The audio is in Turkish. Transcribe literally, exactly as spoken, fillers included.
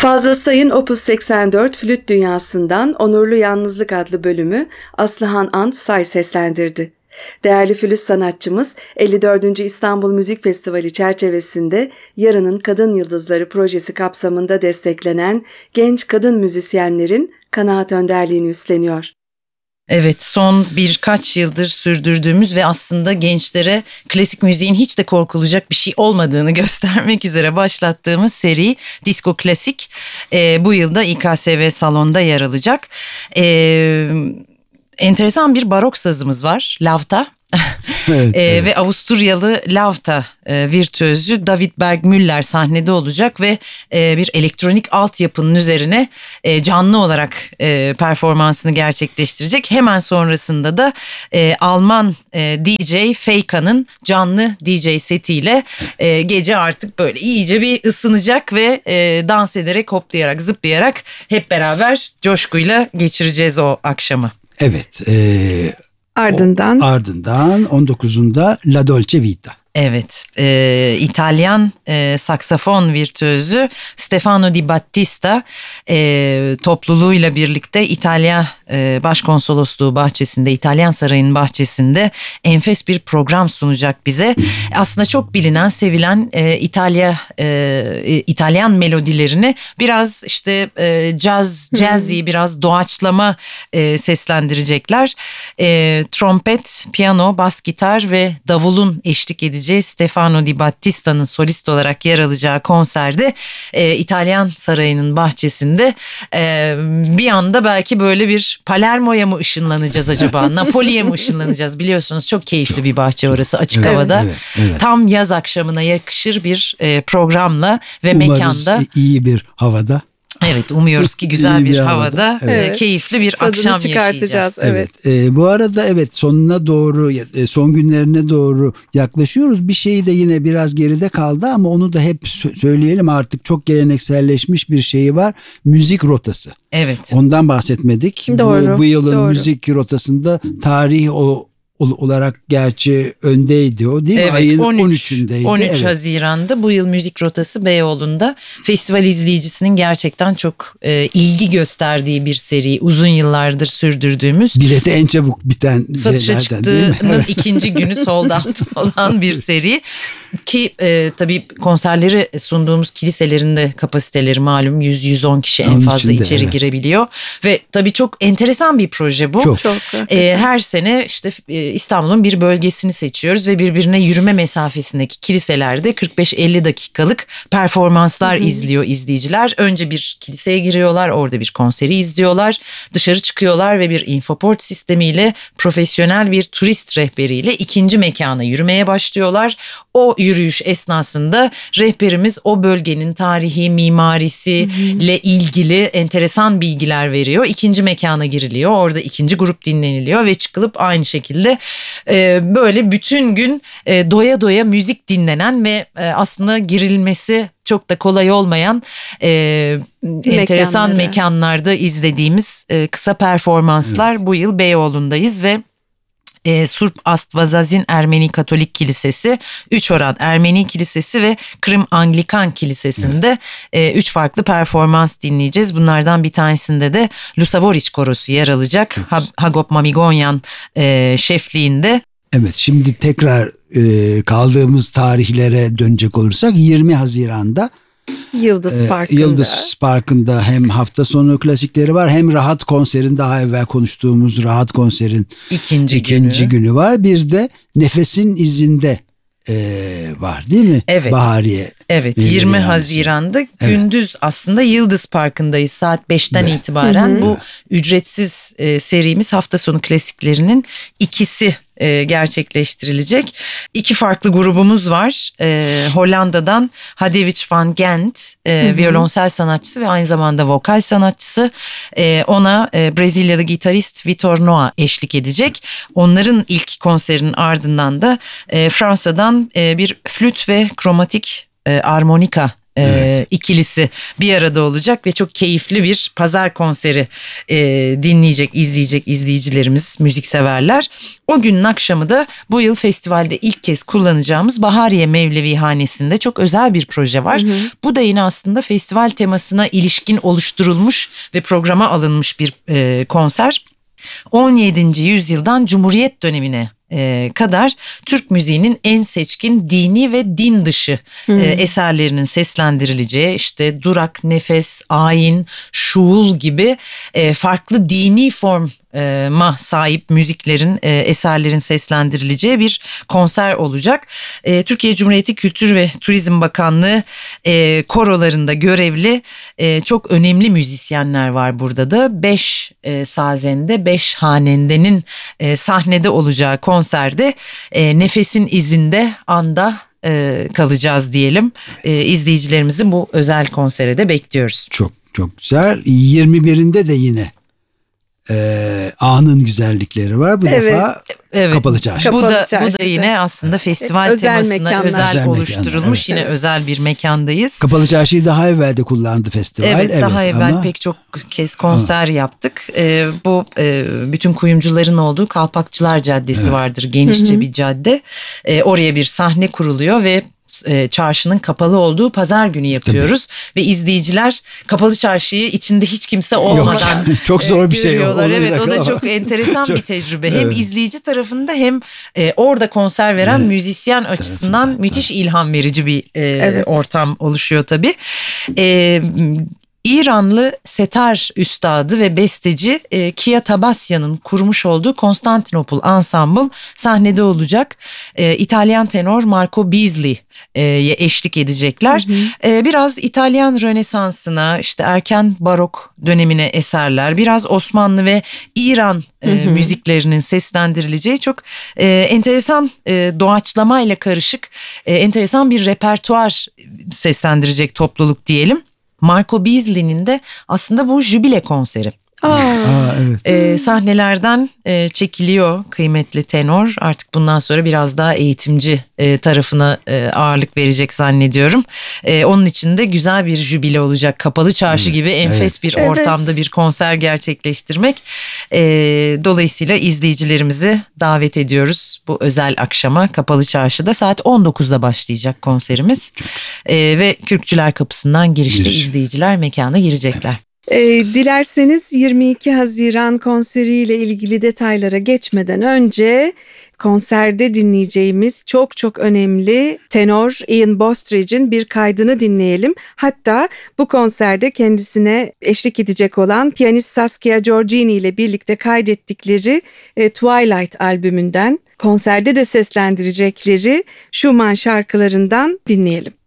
Fazıl Say'ın Opus seksen dört Flüt Dünyası'ndan Onurlu Yalnızlık adlı bölümü Aslıhan Ant Say seslendirdi. Değerli flüt sanatçımız elli dördüncü İstanbul Müzik Festivali çerçevesinde Yarının Kadın Yıldızları projesi kapsamında desteklenen genç kadın müzisyenlerin kanaat önderliğini üstleniyor. Evet, son birkaç yıldır sürdürdüğümüz ve aslında gençlere klasik müziğin hiç de korkulacak bir şey olmadığını göstermek üzere başlattığımız seri Disco Klasik e, bu yılda İ K S V Salon'da yer alacak. E, enteresan bir barok sazımız var, lavta. Evet, e, evet. Ve Avusturyalı lavta e, virtüözü David Berg Müller sahnede olacak ve e, bir elektronik altyapının üzerine e, canlı olarak e, performansını gerçekleştirecek. Hemen sonrasında da e, Alman e, D J Feika'nın canlı D J setiyle e, gece artık böyle iyice bir ısınacak ve e, dans ederek, hoplayarak, zıplayarak hep beraber coşkuyla geçireceğiz o akşamı. Evet. Evet. Ardından o, ardından on dokuzunda La Dolce Vita. Evet, e, İtalyan e, saksafon virtüözü Stefano Di Battista e, topluluğuyla birlikte İtalya e, Başkonsolosluğu bahçesinde, İtalyan Sarayı'nın bahçesinde enfes bir program sunacak bize. Aslında çok bilinen, sevilen e, İtalya e, İtalyan melodilerini biraz işte e, caz, jazzy, hmm. biraz doğaçlama e, seslendirecekler. E, trompet, piyano, bas gitar ve davulun eşlik edeceği Stefano Di Battista'nın solist olarak yer alacağı konserde e, İtalyan Sarayı'nın bahçesinde e, bir anda belki böyle bir Palermo'ya mı ışınlanacağız acaba? Napoli'ye mi ışınlanacağız? Biliyorsunuz çok keyifli bir bahçe orası, açık evet, havada. Evet, evet. Tam yaz akşamına yakışır bir e, programla ve umarız mekanda. iyi bir havada. Evet, umuyoruz ki güzel bir, bir havada, evet. keyifli bir Tadını akşam çıkartacağız. yaşayacağız. Evet. evet. E, bu arada evet sonuna doğru, son günlerine doğru yaklaşıyoruz. Bir şey de yine biraz geride kaldı ama onu da hep söyleyelim, artık çok gelenekselleşmiş bir şeyi var. Müzik rotası. Evet. Ondan bahsetmedik. Doğru. Bu, bu yılın doğru. müzik rotasında tarih o olarak gerçi öndeydi o değil mi? Evet, Ayın on üç, on üçündeydi. on üç evet. Haziran'da bu yıl müzik rotası Beyoğlu'nda festival izleyicisinin gerçekten çok e, ilgi gösterdiği bir seri. Uzun yıllardır sürdürdüğümüz. Bileti en çabuk biten satışa çıktığının ikinci günü sold out olan bir seri. Ki e, tabii konserleri sunduğumuz kiliselerin de kapasiteleri malum yüz yüz on kişi en fazla içinde, içeri evet. girebiliyor. Ve tabii çok enteresan bir proje bu. Çok. çok e, her sene işte e, İstanbul'un bir bölgesini seçiyoruz ve birbirine yürüme mesafesindeki kiliselerde kırk beş elli dakikalık performanslar Hı-hı. izliyor izleyiciler. Önce bir kiliseye giriyorlar, orada bir konseri izliyorlar. Dışarı çıkıyorlar ve bir infoport sistemiyle, profesyonel bir turist rehberiyle ikinci mekana yürümeye başlıyorlar. O yürüyüş esnasında rehberimiz o bölgenin tarihi, mimarisiyle ilgili enteresan bilgiler veriyor. İkinci mekana giriliyor. Orada ikinci grup dinleniliyor ve çıkılıp aynı şekilde e, böyle bütün gün e, doya doya müzik dinlenen ve e, aslında girilmesi çok da kolay olmayan e, enteresan Mekanları. mekanlarda izlediğimiz e, kısa performanslar. Evet. Bu yıl Beyoğlu'ndayız ve E, Surp Astvazazin Ermeni Katolik Kilisesi, Üçoran Ermeni Kilisesi ve Kırım Anglikan Kilisesi'nde e, üç farklı performans dinleyeceğiz. Bunlardan bir tanesinde de Lusavoriç Korosu yer alacak. Evet. Hagop Mamigonyan e, şefliğinde. Evet, şimdi tekrar e, kaldığımız tarihlere dönecek olursak yirmi Haziran'da Yıldız Parkı'nda. Yıldız Parkı'nda hem hafta sonu klasikleri var, hem Rahat konserin, daha evvel konuştuğumuz Rahat konserin ikinci, ikinci günü. günü var. Bir de Nefesin izinde e, var değil mi? Evet. Bahariye. Evet, yirmi Haziran'da evet. gündüz aslında Yıldız Parkı'ndayız saat beşten evet. itibaren. Hı hı. Bu ücretsiz e, serimiz hafta sonu klasiklerinin ikisi e, gerçekleştirilecek. İki farklı grubumuz var. E, Hollanda'dan Hadewig van Gent, e, hı hı. violonsel sanatçısı ve aynı zamanda vokal sanatçısı. E, ona e, Brezilyalı gitarist Vitor Noa eşlik edecek. Onların ilk konserinin ardından da e, Fransa'dan e, bir flüt ve kromatik e, armonika e, Evet. ikilisi bir arada olacak ve çok keyifli bir pazar konseri e, dinleyecek, izleyecek izleyicilerimiz, müzikseverler. O günün akşamı da bu yıl festivalde ilk kez kullanacağımız Bahariye Mevlevihanesi'nde çok özel bir proje var. Hı hı. Bu da yine aslında festival temasına ilişkin oluşturulmuş ve programa alınmış bir e, konser. on yedinci yüzyıldan Cumhuriyet dönemine e, kadar Türk müziğinin en seçkin dini ve din dışı hmm. e, eserlerinin seslendirileceği, işte durak, nefes, ayin, şuul gibi e, farklı dini form ma sahip müziklerin, e, eserlerin seslendirileceği bir konser olacak. E, Türkiye Cumhuriyeti Kültür ve Turizm Bakanlığı e, korolarında görevli e, çok önemli müzisyenler var burada da. Beş e, sazende, beş hanendenin e, sahnede olacağı konserde e, nefesin izinde anda e, kalacağız diyelim. E, izleyicilerimizi bu özel konsere de bekliyoruz. Çok çok güzel. yirmi birinde de yine Ee, anın güzellikleri var. Bu evet, defa evet. Kapalı Çarşı. Bu Kapalı da Çarşı'da. bu da yine aslında festival özel temasına mekanlar. özel, özel oluşturulmuş mekanlar, yine evet. özel bir mekandayız. Kapalı Çarşı'yı daha evvel de kullandı festival. Evet, evet daha evvel ama... pek çok kez konser ha. yaptık. Ee, bu e, bütün kuyumcuların olduğu Kalpakçılar Caddesi evet. vardır. Genişçe hı hı. bir cadde. Ee, oraya bir sahne kuruluyor ve E, çarşının kapalı olduğu pazar günü yapıyoruz. Tabii. Ve izleyiciler Kapalı Çarşı'yı içinde hiç kimse olmadan çok zor bir şey görüyorlar. Şey, evet, o da çok enteresan çok, bir tecrübe. Evet. Hem izleyici tarafında hem e, orada konser veren evet. müzisyen açısından evet. müthiş ilham verici bir e, evet. ortam oluşuyor tabii. E, İranlı setar üstadı ve besteci e, Kia Tabasya'nın kurmuş olduğu Konstantinopol Ensemble sahnede olacak. E, İtalyan tenor Marco Beasley'e eşlik edecekler. Hı hı. E, biraz İtalyan Rönesansı'na, işte erken barok dönemine eserler, biraz Osmanlı ve İran e, hı hı. müziklerinin seslendirileceği çok e, enteresan e, doğaçlamayla karışık e, enteresan bir repertuar seslendirecek topluluk diyelim. Marco Beasley'nin de aslında bu jübile konseri. Aa. Aa, evet. Ee, sahnelerden e, çekiliyor kıymetli tenor. Artık bundan sonra biraz daha eğitimci e, tarafına e, ağırlık verecek zannediyorum. E, onun için de güzel bir jübile olacak. Kapalı Çarşı evet, gibi enfes evet. bir ortamda evet. bir konser gerçekleştirmek. E, dolayısıyla izleyicilerimizi davet ediyoruz bu özel akşama. Kapalı Çarşı'da saat on dokuzda başlayacak konserimiz. E, ve Kürkçüler Kapısı'ndan girişte Giriş. izleyiciler mekana girecekler. E, dilerseniz yirmi iki Haziran konseriyle ilgili detaylara geçmeden önce konserde dinleyeceğimiz çok çok önemli tenor Ian Bostridge'in bir kaydını dinleyelim. Hatta bu konserde kendisine eşlik edecek olan piyanist Saskia Giorgini ile birlikte kaydettikleri e, Twilight albümünden konserde de seslendirecekleri Schumann şarkılarından dinleyelim.